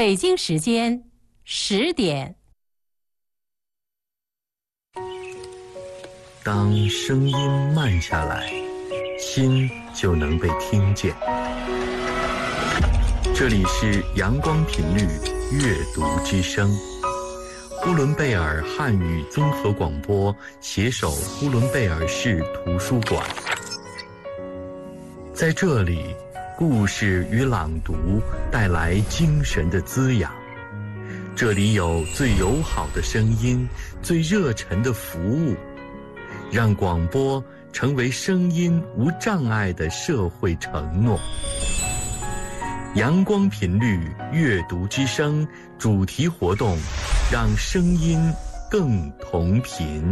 北京时间10点。 当声音慢下来，心就能被听见。这里是阳光频率阅读之声，呼伦贝尔汉语综合广播携手呼伦贝尔市图书馆。在这里，故事与朗读带来精神的滋养。这里有最友好的声音，最热忱的服务，让广播成为声音无障碍的社会承诺。阳光频率阅读之声主题活动，让声音更同频。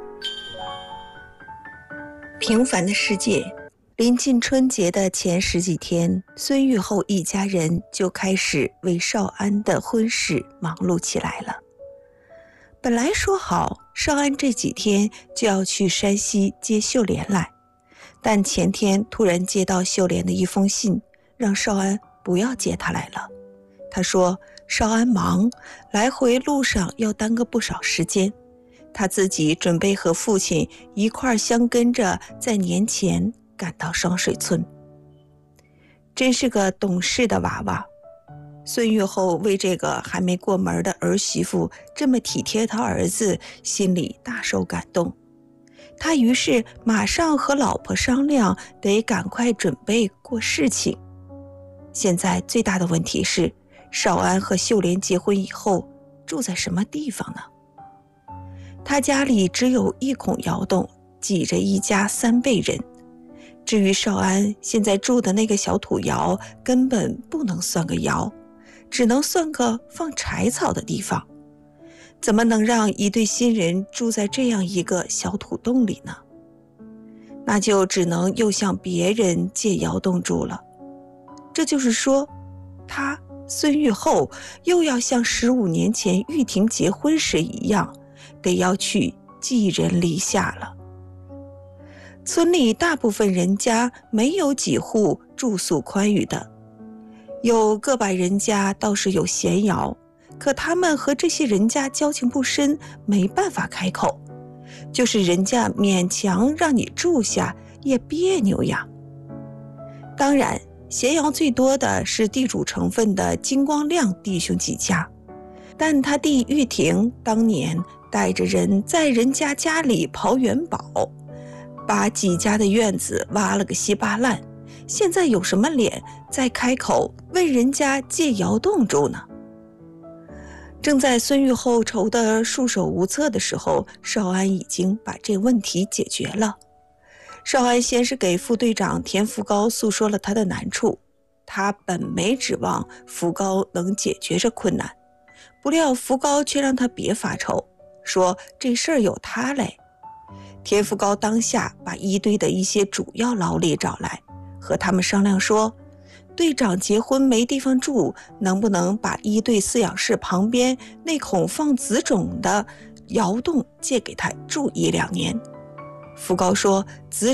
平凡的世界，临近春节的前10几天，孙玉厚一家人就开始为少安的婚事忙碌起来了。本来说好少安这几天就要去山西接秀莲来，但前天突然接到秀莲的一封信，让少安不要接他来了。他说少安忙，来回路上要耽搁不少时间，他自己准备和父亲一块相跟着在年前赶到双水村。真是个懂事的娃娃。孙玉厚为这个还没过门的儿媳妇这么体贴他儿子，心里大受感动。他于是马上和老婆商量，得赶快准备过事情。现在最大的问题是，少安和秀莲结婚以后住在什么地方呢？他家里只有1孔窑洞，挤着一家3辈人。至于少安现在住的那个小土窑，根本不能算个窑，只能算个放柴草的地方。怎么能让一对新人住在这样一个小土洞里呢？那就只能又向别人借窑洞住了。这就是说，他孙玉厚又要像15年前玉婷结婚时一样，得要去寄人篱下了。村里大部分人家没有几户住宿宽裕的，有个把人家倒是有闲窑，可他们和这些人家交情不深，没办法开口，就是人家勉强让你住下也别扭呀。当然闲窑最多的是地主成分的金光亮弟兄几家，但他弟玉婷当年带着人在人家家里刨元宝，把几家的院子挖了个稀巴烂，现在有什么脸再开口问人家借窑洞住呢？正在孙玉厚愁得束手无策的时候，少安已经把这问题解决了。少安先是给副队长田福高诉说了他的难处，他本没指望福高能解决这困难，不料福高却让他别发愁，说这事儿有他嘞。田福高当下把一队的一些主要劳力找来，和他们商量说，队长结婚没地方住，能不能把一队饲养室旁边那孔放子种的窑洞借给他住1-2年。福高说，子